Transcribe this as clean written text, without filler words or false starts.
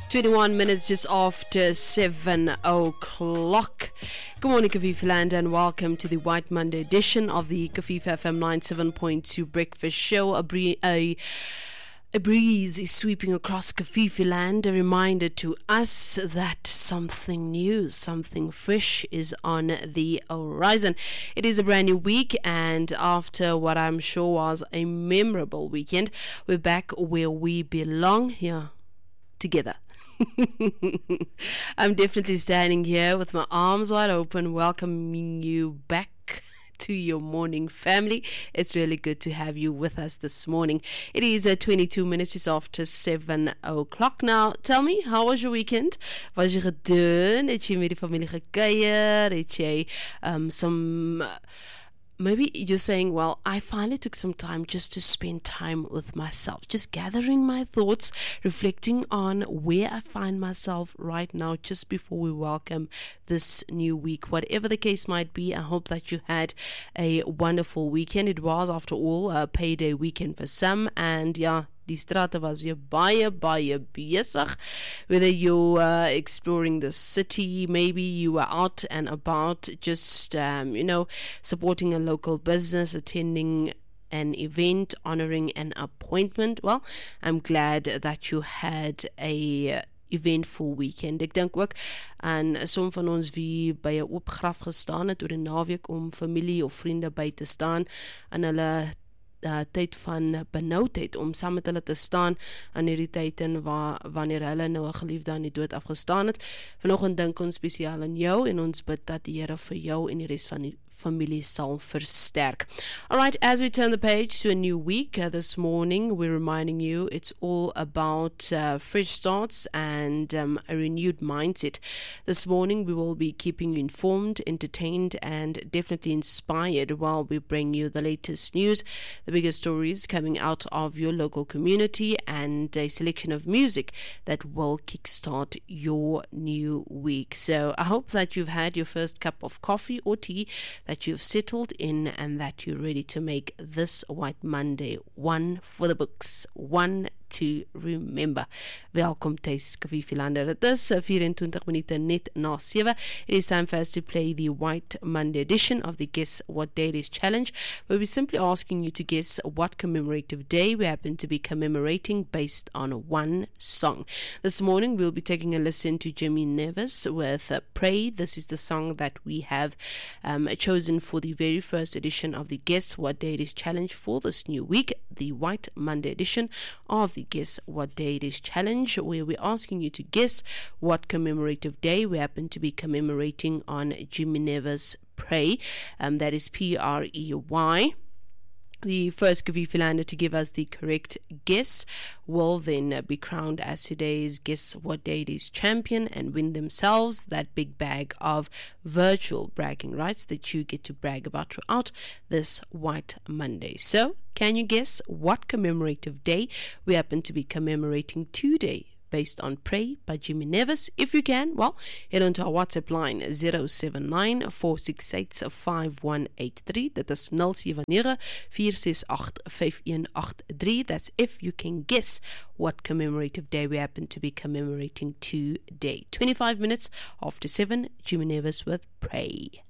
21 minutes just after 7 o'clock. Good morning, Kafifa Land, and welcome to the White Monday edition of the Kafifa FM 97.2 Breakfast Show. A breeze is sweeping across Kafifa Land, a reminder to us that something new, something fresh is on the horizon. It is a brand new week, and after what I'm sure was a memorable weekend, we're back where we belong, here together. I'm definitely standing here with my arms wide open, welcoming you back to your morning family. It's really good to have you with us this morning. It is 22 minutes just after 7 o'clock. Now, tell me, how was your weekend? Wat het jy gedoen? Het jy met die familie gekuier? Het jy maybe you're saying, well, I finally took some time just to spend time with myself, just gathering my thoughts, reflecting on where I find myself right now just before we welcome this new week. Whatever the case might be, I hope that you had a wonderful weekend. It was, after all, a payday weekend for some, and yeah, die strate was weer baie besig. Whether you're exploring the city, maybe you were out and about just, supporting a local business, attending an event, honoring an appointment. Well, I'm glad that you had a eventful weekend. Ek dink ook aan som van ons wie by 'n oop graf gestaan het oor 'n naweek om familie of vriende by te staan en hulle tyd van benoudheid om saam met hulle te staan aan hierdie tyd en wanneer hulle nou 'n geliefde aan die dood afgestaan het. Vanoggend dink ons spesiaal aan jou en ons bid dat die Here vir jou en die res van die familie sal versterk. Alright, as we turn the page to a new week, this morning we're reminding you it's all about fresh starts and a renewed mindset. This morning we will be keeping you informed, entertained and definitely inspired while we bring you the latest news, the biggest stories coming out of your local community, and a selection of music that will kickstart your new week. So I hope that you've had your first cup of coffee or tea, that you've settled in, and that you're ready to make this White Monday one for the books, one to remember. Welkom tuis, Kafifa Lander. Dit is 24 minute net na 7. It is time for us to play the White Monday edition of the Guess What Day It Is Challenge, where we're simply asking you to guess what commemorative day we happen to be commemorating based on one song. This morning we'll be taking a listen to Jimmy Nevis with Pray. This is the song that we have chosen for the very first edition of the Guess What Day It Is Challenge for this new week, the White Monday edition of the Guess What Day It Is Challenge, where we're asking you to guess what commemorative day we happen to be commemorating on Jimmy Nevis' Pray. That is Prey. The first Kafifa Lander to give us the correct guess will then be crowned as today's Guess What Day It Is champion and win themselves that big bag of virtual bragging rights that you get to brag about throughout this White Monday. So, can you guess what commemorative day we happen to be commemorating today based on Pray by Jimmy Nevis? If you can, well, head on to our WhatsApp line 079-468-5183. That is 079-468-5183. That's if you can guess what commemorative day we happen to be commemorating today. 25 minutes after 7, Jimmy Nevis with Pray.